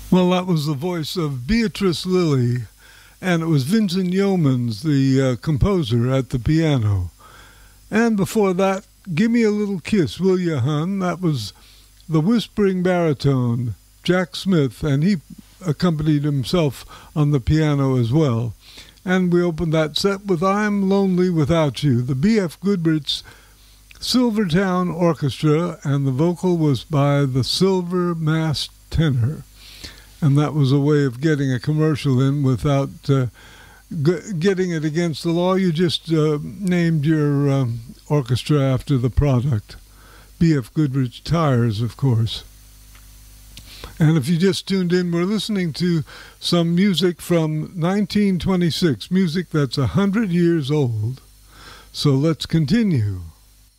Well, that was the voice of Beatrice Lillie, and it was Vincent Yeomans, the composer, at the piano. And before that, Give Me a Little Kiss, Will Ya, Hun? That was the whispering baritone, Jack Smith, and he accompanied himself on the piano as well. And we opened that set with I'm Lonely Without You, the B.F. Goodrich Silvertown Orchestra, and the vocal was by the Silver Masked Tenor. And that was a way of getting a commercial in without getting it against the law. You just named your orchestra after the product. B.F. Goodrich Tires, of course. And if you just tuned in, we're listening to some music from 1926, music that's 100 years old. So let's continue.